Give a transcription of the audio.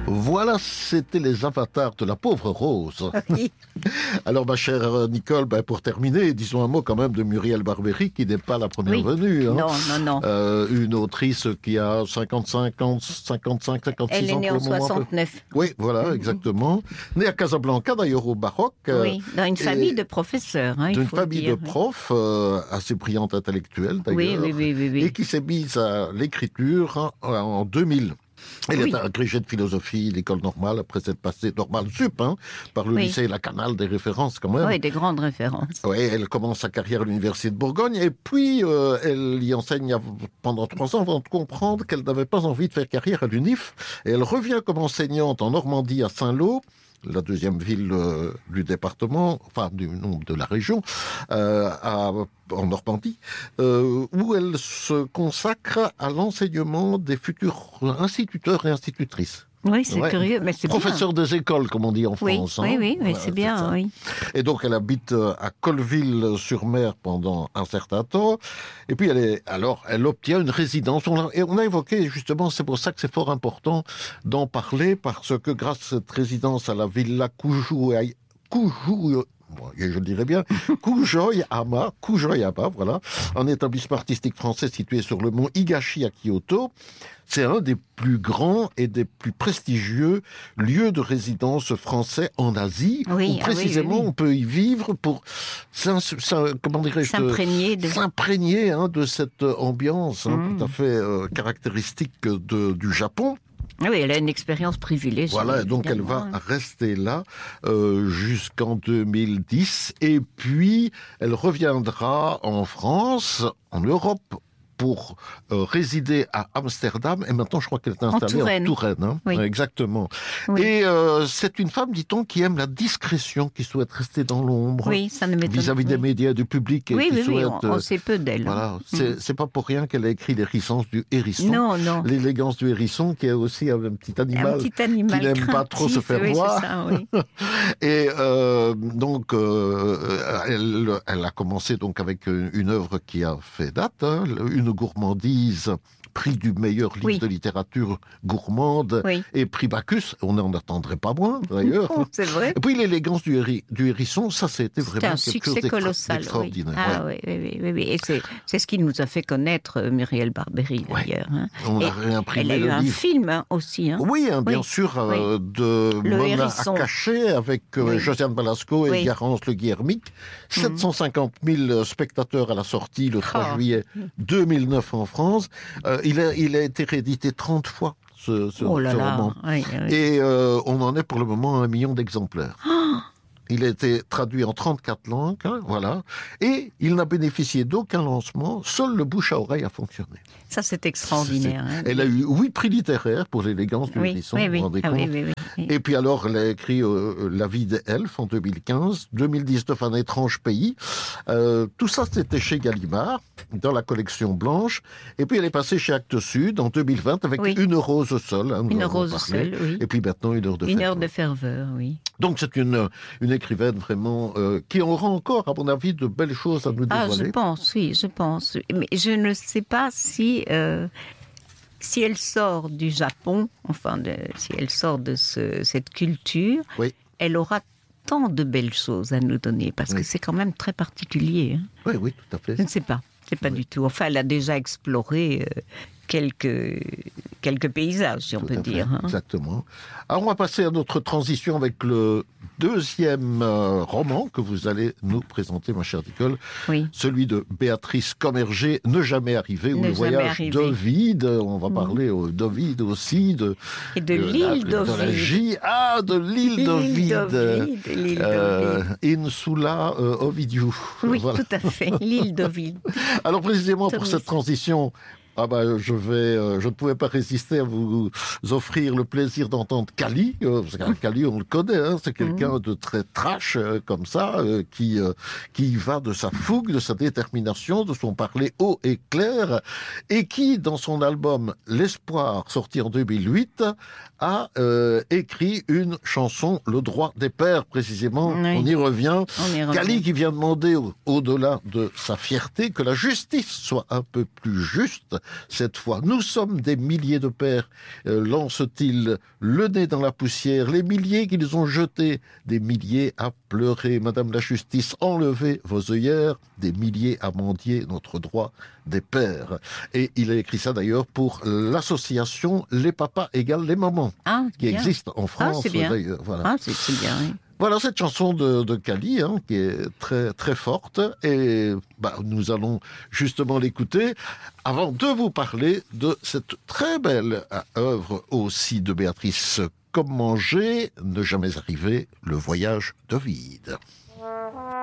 Voilà, c'était les avatars de la pauvre Rose. Oui. Alors, ma chère Nicole, pour terminer, disons un mot quand même de Muriel Barbery, qui n'est pas la première venue. Hein. Non. Une autrice qui a 55 ans, 55, 56 ans. Elle est née en 69. Oui, voilà, exactement. Née à Casablanca, d'ailleurs, au Baroque. Oui, dans une famille de professeurs. Hein, d'une famille de profs, assez brillante intellectuelle, d'ailleurs. Oui. Et qui s'est mise à l'écriture en 2000. Elle est agrégée de philosophie, l'école normale, après s'être passée normale sup, par le lycée La Canale, des références quand même. Oui, des grandes références. Oui, elle commence sa carrière à l'Université de Bourgogne et puis elle y enseigne pendant 3 ans avant de comprendre qu'elle n'avait pas envie de faire carrière à l'UNIF. Et elle revient comme enseignante en Normandie à Saint-Lô, la deuxième ville du département, enfin de la région, en Normandie, où elle se consacre à l'enseignement des futurs instituteurs et institutrices. Oui, c'est curieux, mais c'est professeur des écoles, comme on dit en France. Oui, c'est bien, oui. Et donc, elle habite à Colleville-sur-Mer pendant un certain temps. Et puis, elle obtient une résidence. On a évoqué, justement, c'est pour ça que c'est fort important d'en parler, parce que grâce à cette résidence à la Villa je le dirais bien, Kujoyama, voilà, un établissement artistique français situé sur le mont Higashi à Kyoto. C'est un des plus grands et des plus prestigieux lieux de résidence français en Asie. Oui, où précisément, on peut y vivre pour s'imprégner de cette ambiance tout à fait caractéristique du Japon. Oui, elle a une expérience privilégiée. Voilà, donc elle va rester là jusqu'en 2010. Et puis, elle reviendra en France, en Europe, pour résider à Amsterdam. Et maintenant, je crois qu'elle est installée en Touraine. Oui. Exactement. Oui. Et c'est une femme, dit-on, qui aime la discrétion, qui souhaite rester dans l'ombre. Oui, ça ne m'étonne pas. Vis-à-vis des médias, du public. Et qui souhaite, on sait peu d'elle. Voilà, c'est pas pour rien qu'elle a écrit l'hérissance du hérisson. Non. L'élégance du hérisson, qui est aussi un petit animal qui n'aime pas trop se faire voir. Ça, oui. Et donc, elle a commencé donc avec une œuvre qui a fait date, une gourmandise, prix du meilleur livre de littérature gourmande et prix Bacchus. On n'en attendrait pas moins, d'ailleurs. C'est vrai. Et puis l'élégance du hérisson, ça, c'était vraiment quelque chose d'extraordinaire. Ah oui. Et c'est ce qui nous a fait connaître Muriel Barbery, d'ailleurs. On a réimprimé le livre. Elle a eu un film aussi. Oui, bien sûr, de Le Mona hérisson. Akaché avec Josiane Balasco et Garance Le Guillermic. 750 000 spectateurs à la sortie le 3 juillet 2009 en France. Il a été réédité 30 fois, ce roman. Oui. Et on en est pour le moment à 1 million d'exemplaires. Il a été traduit en 34 langues, voilà. Et il n'a bénéficié d'aucun lancement. Seul le bouche à oreille a fonctionné. Ça, c'est extraordinaire. Elle a eu 8 prix littéraires pour l'élégance du hérisson, vous vous rendez compte. Et puis alors, elle a écrit La vie des elfes en 2015, 2019 Un étrange pays. Tout ça, c'était chez Gallimard, dans la collection blanche. Et puis elle est passée chez Actes Sud en 2020 avec Une rose seule. Une rose seule, oui. Et puis maintenant, Une heure de ferveur. Une heure de ferveur, oui. Donc c'est une écrivaine vraiment qui aura encore, à mon avis, de belles choses à nous dévoiler. Je pense. Mais je ne sais pas si elle sort du Japon, si elle sort de cette culture, elle aura tant de belles choses à nous donner, parce que c'est quand même très particulier. Oui, tout à fait. Je ne sais pas, c'est pas du tout. Enfin, elle a déjà exploré quelques paysages, si on peut dire. Exactement. Alors, on va passer à notre transition avec le deuxième roman que vous allez nous présenter, ma chère Nicole. Oui. Celui de Béatrice Commerger, Ne jamais arriver, ou le voyage d'Ovide. On va parler d'Ovide aussi. Et de l'île d'Ovide. De l'île d'Ovide. Insula Ovidiu. Oui, voilà. Tout à fait, l'île d'Ovide. Alors, précisément pour cette transition, je ne pouvais pas résister à vous offrir le plaisir d'entendre Kali. Parce que Kali, on le connaît, c'est quelqu'un de très trash comme ça, qui va de sa fougue, de sa détermination, de son parler haut et clair, et qui, dans son album L'Espoir, sorti en 2008, a écrit une chanson, Le droit des pères, précisément. Oui. On y revient. Kali qui vient demander, au-delà de sa fierté, que la justice soit un peu plus juste cette fois. Nous sommes des milliers de pères, lance-t-il le nez dans la poussière, les milliers qu'ils ont jetés, des milliers à pleurer, Madame la Justice, enlevez vos œillères, des milliers à mendier notre droit des pères. Et il a écrit ça d'ailleurs pour l'association Les Papas égale les Mamans, qui existe en France d'ailleurs. Voilà. C'est bien, oui. Voilà cette chanson de Cali, qui est très, très forte. Et nous allons justement l'écouter avant de vous parler de cette très belle œuvre aussi de Béatrice Comme manger, ne jamais arriver, le voyage d'Ovide.